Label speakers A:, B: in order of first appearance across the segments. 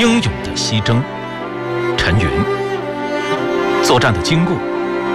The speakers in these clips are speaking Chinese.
A: 英勇的西征。陈云。作战的经过。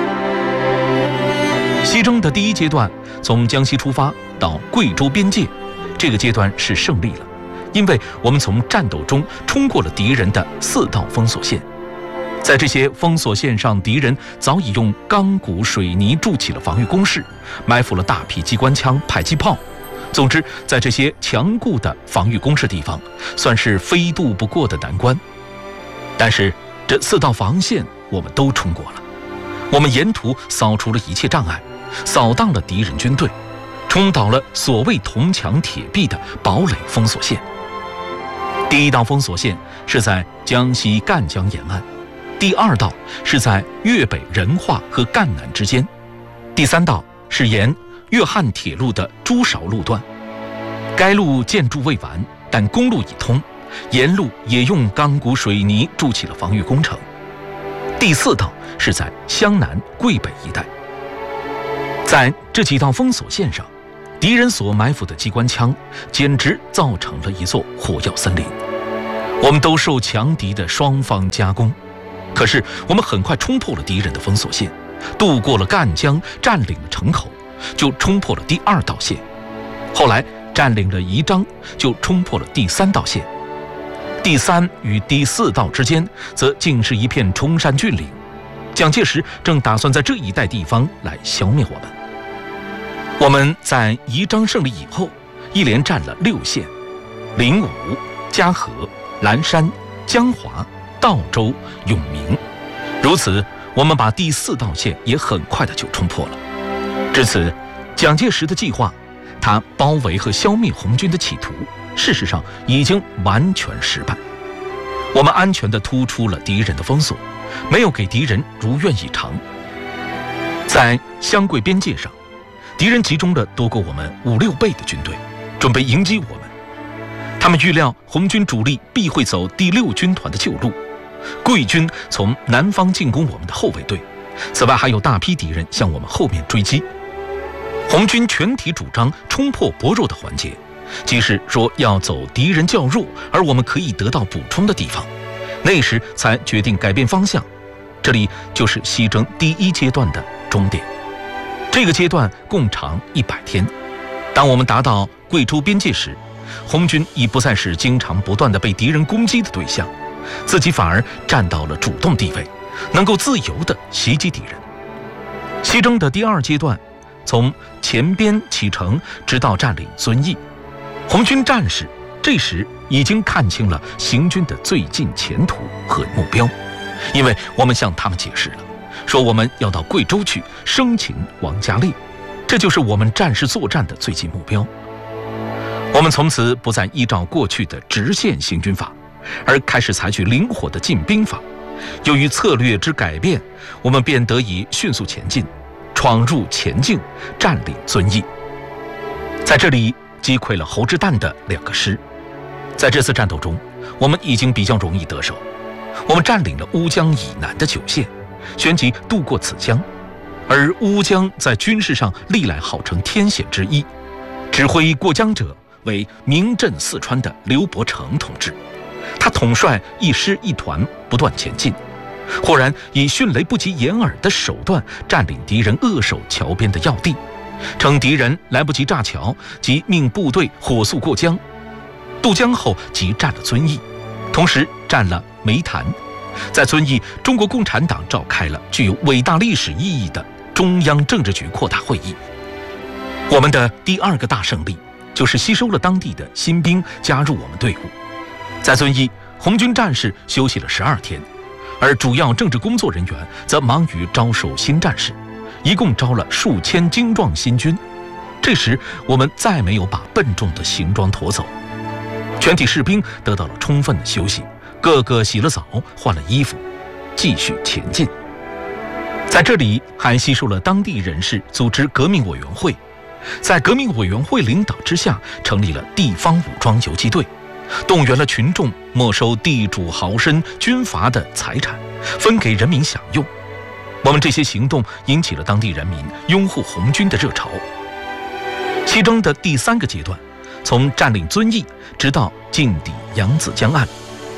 A: 西征的第一阶段，从江西出发到贵州边界，这个阶段是胜利了，因为我们从战斗中冲过了敌人的4道封锁线。在这些封锁线上，敌人早已用钢骨水泥筑起了防御工事，埋伏了大批机关枪、迫击炮。总之，在这些强固的防御工事地方，算是非渡不过的难关。但是这4道防线我们都冲过了，我们沿途扫除了一切障碍，扫荡了敌人军队，冲倒了所谓铜墙铁壁的堡垒封锁线。第1道封锁线是在江西赣江沿岸，第2道是在粤北仁化和赣南之间，第3道是沿粤汉铁路的诸韶路段。该路建筑未完，但公路已通，沿路也用钢骨水泥筑起了防御工程。第4道是在湘南、桂北一带。在这几道封锁线上，敌人所埋伏的机关枪简直造成了一座火药森林。我们都受强敌的双方夹攻，可是我们很快冲破了敌人的封锁线，渡过了赣江，占领了城口，就冲破了第2道线。后来占领了宜章，就冲破了第3道线。第3与第4道之间则竟是一片崇山峻岭，蒋介石正打算在这一带地方来消灭我们。我们在宜章胜利以后，一连占了6县：灵武、嘉禾、蓝山、江华、道州、永明。如此，我们把第4道线也很快的就冲破了。至此，蒋介石的计划，他包围和消灭红军的企图，事实上已经完全失败。我们安全地突出了敌人的封锁，没有给敌人如愿以偿。在湘桂边界上，敌人集中了多过我们5、6倍的军队，准备迎击我们。他们预料红军主力必会走第6军团的旧路，桂军从南方进攻我们的后卫队，此外还有大批敌人向我们后面追击。红军全体主张冲破薄弱的环节，即是说要走敌人较弱而我们可以得到补充的地方，那时才决定改变方向。这里就是西征第1阶段的终点。这个阶段共长100天。当我们达到贵州边界时，红军已不再是经常不断地被敌人攻击的对象，自己反而站到了主动地位，能够自由地袭击敌人。西征的第2阶段，从前边启程直到占领遵义，红军战士这时已经看清了行军的最近前途和目标，因为我们向他们解释了，说我们要到贵州去生擒王家烈，这就是我们战士作战的最近目标。我们从此不再依照过去的直线行军法，而开始采取灵活的进兵法。由于策略之改变，我们便得以迅速前进，闯入前境，占领遵义。在这里击溃了侯之旦的2个师。在这次战斗中，我们已经比较容易得手。我们占领了乌江以南的9县，旋即渡过此江。而乌江在军事上历来号称天险之一，指挥过江者为名震四川的刘伯承同志。他统帅一师一团不断前进，忽然以迅雷不及掩耳的手段占领敌人扼守桥边的要地，趁敌人来不及炸桥，即命部队火速过江。渡江后即占了遵义，同时占了梅潭。在遵义，中国共产党召开了具有伟大历史意义的中央政治局扩大会议。我们的第2个大胜利就是吸收了当地的新兵加入我们队伍。在遵义，红军战士休息了12天，而主要政治工作人员则忙于招收新战士，一共招了数千精壮新军。这时我们再没有把笨重的行装驮走，全体士兵得到了充分的休息，个个洗了澡，换了衣服，继续前进。在这里还吸收了当地人士，组织革命委员会，在革命委员会领导之下，成立了地方武装游击队，动员了群众没收地主豪绅军阀的财产，分给人民享用。我们这些行动引起了当地人民拥护红军的热潮。西征的第3个阶段，从占领遵义直到进抵扬子江岸，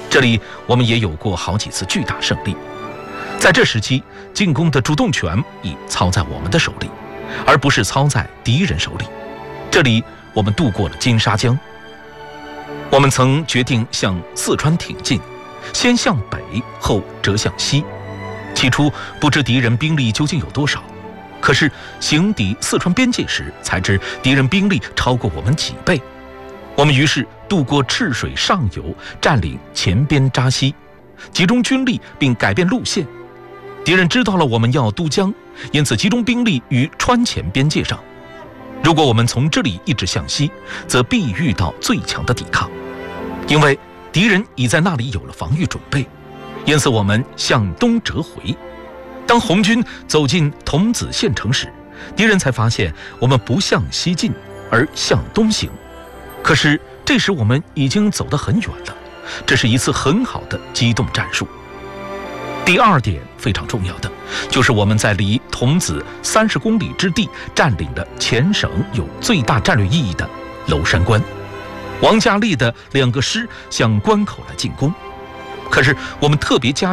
A: 这里我们也有过好几次巨大胜利。在这时期，进攻的主动权已操在我们的手里，而不是操在敌人手里。这里我们渡过了金沙江。我们曾决定向四川挺进，先向北，后折向西。起初不知敌人兵力究竟有多少，可是行抵四川边界时，才知敌人兵力超过我们几倍。我们于是渡过赤水上游，占领前边扎西，集中军力并改变路线。敌人知道了我们要渡江，因此集中兵力于川黔边界上。如果我们从这里一直向西，则必遇到最强的抵抗，因为敌人已在那里有了防御准备。因此我们向东折回。当红军走进桐梓县城时，敌人才发现我们不向西进，而向东行。可是这时我们已经走得很远了，这是一次很好的机动战术。第二点非常重要的，就是我们在离桐梓30公里之地占领了黔省有最大战略意义的娄山关。王家立的2个师向关口来进攻，可是我们特别加